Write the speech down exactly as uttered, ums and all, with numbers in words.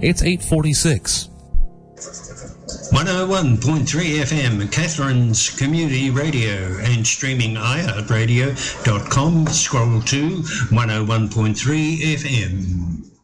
It's eight forty-six. one oh one point three F M, Catherine's Community Radio, and streaming i heart radio dot com. Scroll to one oh one point three F M.